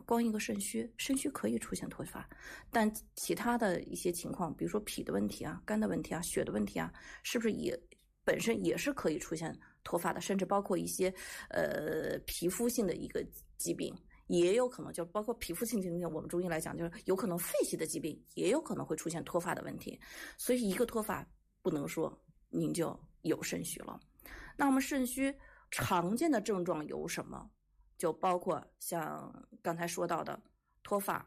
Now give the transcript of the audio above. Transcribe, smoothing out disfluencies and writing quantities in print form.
光一个肾虚可以出现脱发，但其他的一些情况，比如说脾的问题啊、肝的问题啊、血的问题啊，是不是也本身也是可以出现脱发的？甚至包括一些皮肤性的一个疾病，也有可能，就包括皮肤性疾病，我们中医来讲，就是有可能肺系的疾病也有可能会出现脱发的问题。所以一个脱发不能说您就有肾虚了。那我们肾虚常见的症状有什么？就包括像刚才说到的脱发、